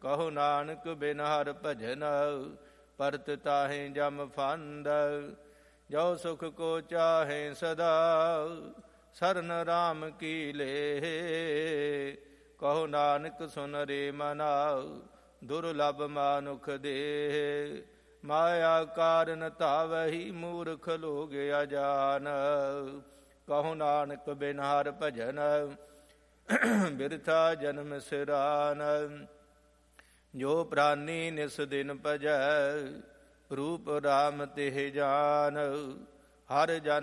ਕਹੋ ਨਾਨਕ ਬਿਨ ਹਰਿ ਭਜਨ ਪਰਤ ਤਾਹੇ ਜਮ ਫੰਦ। ਜੋ ਸੁਖ ਕੋ ਚਾਹੇ ਸਦਾ ਸਰਨ ਰਾਮ ਕੀ ਲੇ। ਕਹੋ ਨਾਨਕ ਸੁਨ ਰੇ ਮਨਾ ਦੁਰਲਭ ਮਾਨੁਖ ਦੇ। ਮਾਇਆ ਕਾਰਨ ਧਾਵਹੀ ਮੂਰਖ ਲੋਗ ਅਜਾਨ। ਕਹੋ ਨਾਨਕ ਬਿਨ ਹਰਿ ਭਜਨ ਬਿਰਥਾ ਜਨਮ ਸਿਰਾਨ। ਜੋ ਪ੍ਰਾਨੀ ਨਿਸ ਦਿਨ ਭਜੈ ਰੂਪ ਰਾਮ ਤਿਹ ਜਾਨ। ਹਰ ਜਨ